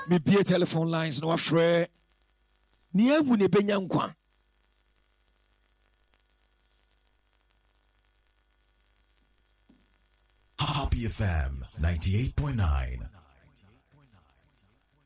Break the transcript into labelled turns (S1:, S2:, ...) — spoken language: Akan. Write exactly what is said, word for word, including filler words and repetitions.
S1: me be telephone lines no afre ni awu ne benya nkwa.
S2: Happy F M ninety-eight point nine.